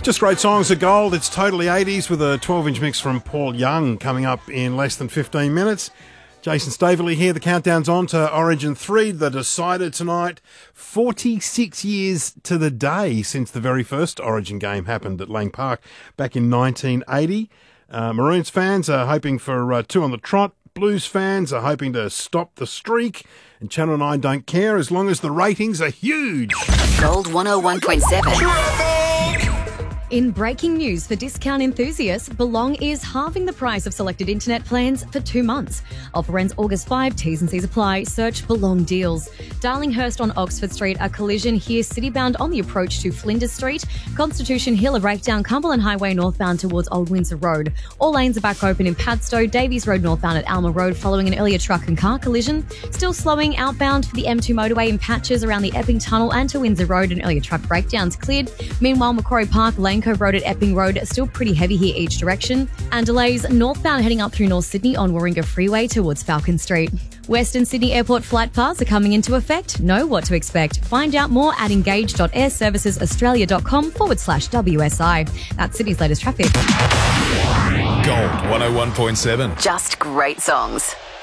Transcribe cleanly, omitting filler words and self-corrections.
Just great songs of gold. It's totally 80s with a 12-inch mix from Paul Young coming up in less than 15 minutes. Jason Staveley here. The countdown's on to Origin 3, the decider tonight. 46 years to the day since the very first Origin game happened at Lang Park back in 1980. Maroons fans are hoping for two on the trot. Blues fans are hoping to stop the streak. And Channel 9 don't care as long as the ratings are huge. Gold 101.7. In breaking news for discount enthusiasts, Belong is halving the price of selected internet plans for 2 months. Offer ends August 5. T's and C's apply. Search Belong Deals. Darlinghurst on Oxford Street, a collision here citybound on the approach to Flinders Street. Constitution Hill, a breakdown Cumberland Highway northbound towards Old Windsor Road. All lanes are back open in Padstow. Davies Road northbound at Alma Road following an earlier truck and car collision. Still slowing outbound for the M2 motorway in patches around the Epping Tunnel and to Windsor Road. An earlier truck breakdowns cleared. Meanwhile, Macquarie Park, Lane Cove Road at Epping Road are still pretty heavy here each direction. And delays northbound heading up through North Sydney on Warringah Freeway towards Falcon Street. Western Sydney Airport flight paths are coming into effect. Know what to expect. Find out more at engage.airservicesaustralia.com/WSI. That's Sydney's latest traffic. Gold 101.7. Just great songs.